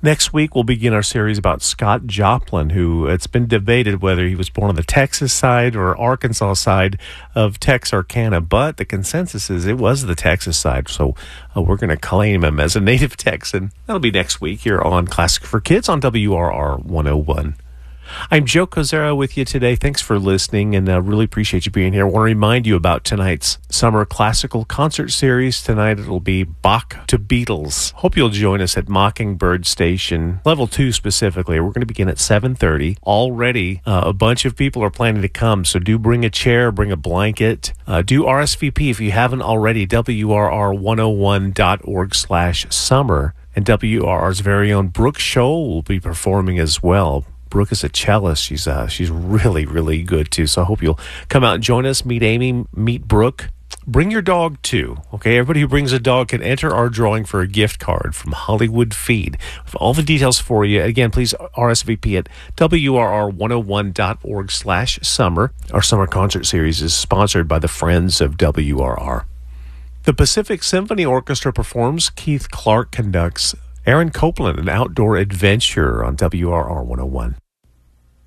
Next week, we'll begin our series about Scott Joplin, who it's been debated whether he was born on the Texas side or Arkansas side of Texarkana, but the consensus is it was the Texas side, so we're going to claim him as a native Texan. That'll be next week here on Classic for Kids on WRR 101. I'm Joe Kozera with you today. Thanks for listening, and really appreciate you being here. I want to remind you about tonight's summer classical concert series. Tonight it'll be Bach to Beatles. Hope you'll join us at Mockingbird Station, Level 2 specifically. We're going to begin at 7:30. Already a bunch of people are planning to come, so do bring a chair, bring a blanket. Do RSVP if you haven't already, WRR101.org/summer. And WRR's very own Brooke Scholl will be performing as well. Brooke is a cellist. She's really, really good, too. So I hope you'll come out and join us, meet Amy, meet Brooke. Bring your dog, too. Okay, everybody who brings a dog can enter our drawing for a gift card from Hollywood Feed. With all the details for you, again, please RSVP at WRR101.org/summer. Our summer concert series is sponsored by the Friends of WRR. The Pacific Symphony Orchestra performs. Keith Clark conducts. Aaron Copland, An Outdoor Adventure on WRR 101.